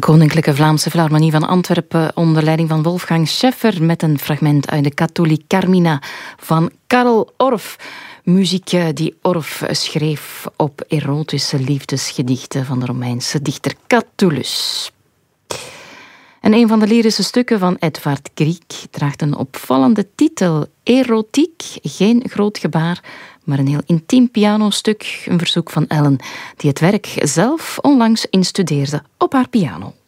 Koninklijke Vlaamse Philharmonie van Antwerpen onder leiding van Wolfgang Scheffer met een fragment uit de Catholic Carmina van Karel Orff. Muziek die Orff schreef op erotische liefdesgedichten van de Romeinse dichter Catullus. En een van de lyrische stukken van Edvard Grieg draagt een opvallende titel. Erotiek, geen groot gebaar, maar een heel intiem pianostuk. Een verzoek van Ellen, die het werk zelf onlangs instudeerde op haar piano.